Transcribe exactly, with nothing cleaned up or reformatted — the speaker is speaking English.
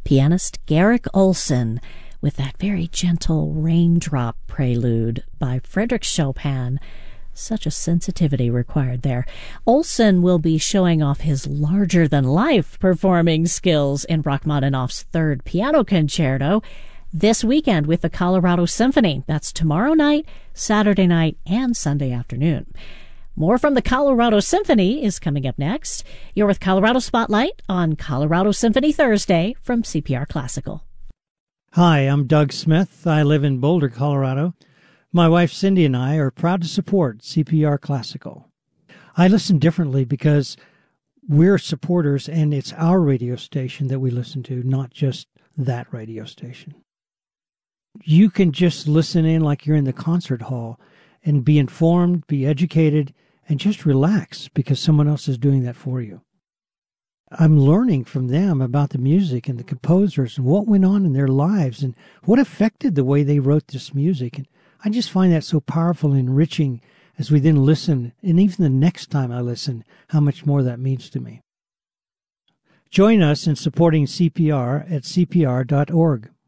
pianist Garrick Olson, with that very gentle raindrop prelude by Frédéric Chopin. Such a sensitivity required there. Olson will be showing off his larger-than-life performing skills in Rachmaninoff's Third Piano Concerto this weekend with the Colorado Symphony. That's tomorrow night, Saturday night, and Sunday afternoon. More from the Colorado Symphony is coming up next. You're with Colorado Spotlight on Colorado Symphony Thursday from C P R Classical. Hi, I'm Doug Smith. I live in Boulder, Colorado. My wife Cindy and I are proud to support C P R Classical. I listen differently because we're supporters and it's our radio station that we listen to, not just that radio station. You can just listen in like you're in the concert hall and be informed, be educated, and just relax because someone else is doing that for you. I'm learning from them about the music and the composers and what went on in their lives and what affected the way they wrote this music. And I just find that so powerful and enriching as we then listen, and even the next time I listen, how much more that means to me. Join us in supporting C P R at C P R dot org.